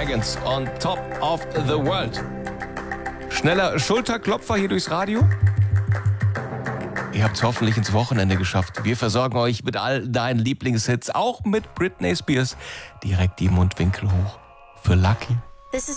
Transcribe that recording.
Dragons on Top of the World. Schneller Schulterklopfer hier durchs Radio. Ihr habt es hoffentlich ins Wochenende geschafft. Wir versorgen euch mit all deinen Lieblingshits, auch mit Britney Spears. Direkt die Mundwinkel hoch für Lucky. This is